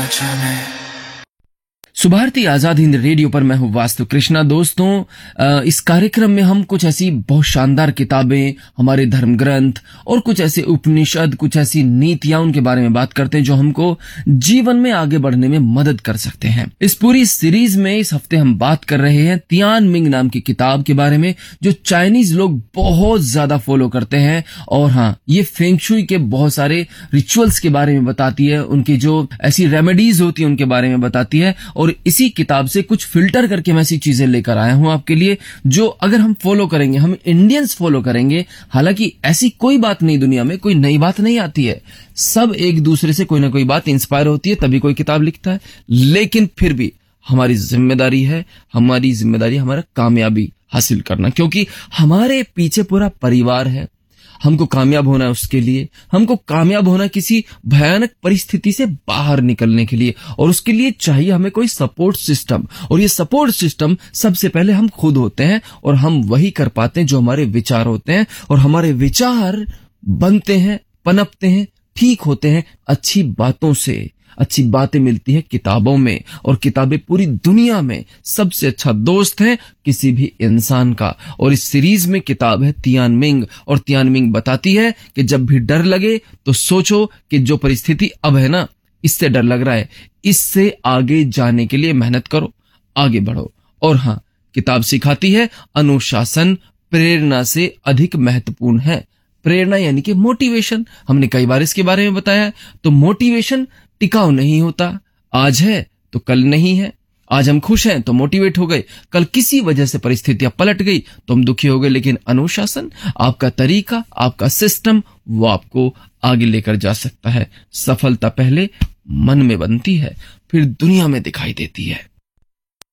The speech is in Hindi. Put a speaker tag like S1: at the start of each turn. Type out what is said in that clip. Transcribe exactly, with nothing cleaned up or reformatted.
S1: सुभारती आजाद हिंद रेडियो पर मैं हूं वास्तु कृष्णा। दोस्तों, इस कार्यक्रम में हम कुछ ऐसी बहुत शानदार किताबें, हमारे धर्म ग्रंथ और कुछ ऐसे उपनिषद, कुछ ऐसी नीतियां, उनके बारे में बात करते हैं जो हमको जीवन में आगे बढ़ने में मदद कर सकते हैं। इस पूरी सीरीज में इस हफ्ते हम बात कर रहे हैं तियान मिंग नाम की किताब के बारे में, जो चाइनीज लोग बहुत ज्यादा फॉलो करते हैं। और हाँ, ये फेंग शुई के बहुत सारे रिचुअल्स के बारे में बताती है, उनकी जो ऐसी रेमेडीज होती है उनके बारे में बताती है। और इसी किताब से कुछ फिल्टर करके मैं ऐसी चीजें लेकर आया हूं आपके लिए, जो अगर हम फॉलो करेंगे, हम इंडियंस फॉलो करेंगे। हालांकि ऐसी कोई बात नहीं, दुनिया में कोई नई बात नहीं आती है, सब एक दूसरे से कोई ना कोई बात इंस्पायर होती है, तभी कोई किताब लिखता है। लेकिन फिर भी हमारी जिम्मेदारी है, हमारी जिम्मेदारी हमारा कामयाबी हासिल करना, क्योंकि हमारे पीछे पूरा परिवार है। हमको कामयाब होना है, उसके लिए हमको कामयाब होना किसी भयानक परिस्थिति से बाहर निकलने के लिए, और उसके लिए चाहिए हमें कोई सपोर्ट सिस्टम। और ये सपोर्ट सिस्टम सबसे पहले हम खुद होते हैं, और हम वही कर पाते हैं जो हमारे विचार होते हैं। और हमारे विचार बनते हैं, पनपते हैं, ठीक होते हैं अच्छी बातों से। अच्छी बातें मिलती हैं किताबों में, और किताबें पूरी दुनिया में सबसे अच्छा दोस्त है किसी भी इंसान का। और इस सीरीज में किताब है तियान मिंग, और तियान मिंग बताती है कि जब भी डर लगे तो सोचो कि जो परिस्थिति अब है ना, इससे डर लग रहा है, इससे आगे जाने के लिए मेहनत करो, आगे बढ़ो। और हाँ, किताब सिखाती है अनुशासन प्रेरणा से अधिक महत्वपूर्ण है। प्रेरणा यानी कि मोटिवेशन, हमने कई बार इसके बारे में बताया है। तो मोटिवेशन टिकाऊ नहीं होता, आज है तो कल नहीं है। आज हम खुश हैं तो मोटिवेट हो गए, कल किसी वजह से परिस्थितियां पलट गई तो हम दुखी हो गए। लेकिन अनुशासन, आपका तरीका, आपका सिस्टम, वो आपको आगे लेकर जा सकता है। सफलता पहले मन में बनती है, फिर दुनिया में दिखाई देती है।